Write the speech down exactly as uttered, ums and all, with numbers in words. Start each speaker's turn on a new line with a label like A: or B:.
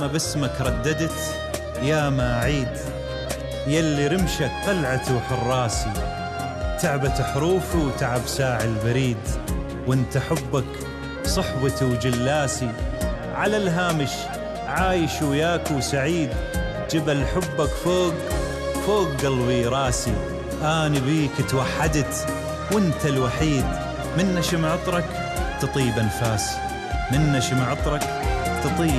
A: باسمك رددت يا ما عيد، يلي رمشك قلعة وحراسي، تعبت حروفي وتعب ساعي البريد، وانت حبك صحبتي وجلاسي، على الهامش عايش وياك وسعيد، جبل حبك فوق فوق قلبي راسي، أنا بيك توحدت وانت الوحيد، من نشم عطرك تطيب أنفاسي، من نشم عطرك تطيب